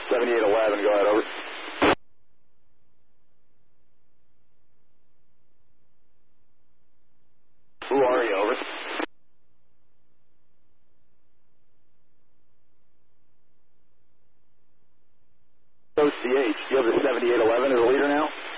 7811, go ahead, over. Who are you, over? OCH, you have the 7811 as a leader now?